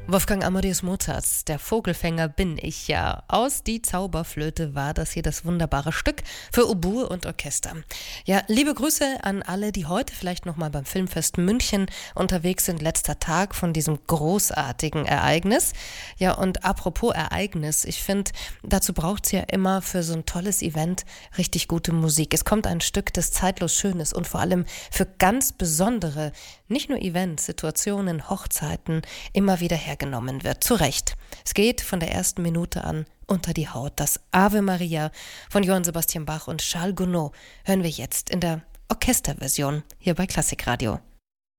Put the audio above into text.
Wolfgang Amadeus Mozarts Der Vogelfänger bin ich ja. Aus Die Zauberflöte war das hier das wunderbare Stück für Oboe und Orchester. Ja, liebe Grüße an alle, die heute vielleicht nochmal beim Filmfest München unterwegs sind. Letzter Tag von diesem großartigen Ereignis. Ja, und apropos Ereignis, ich finde, dazu braucht es ja immer für so ein tolles Event richtig gute Musik. Es kommt ein Stück, das zeitlos schön ist und vor allem für ganz besondere, nicht nur Events, Situationen, Hochzeiten immer wieder hergenommen wird. Zu Recht. Es geht von der ersten Minute an unter die Haut. Das Ave Maria von Johann Sebastian Bach und Charles Gounod hören wir jetzt in der Orchesterversion hier bei Klassikradio.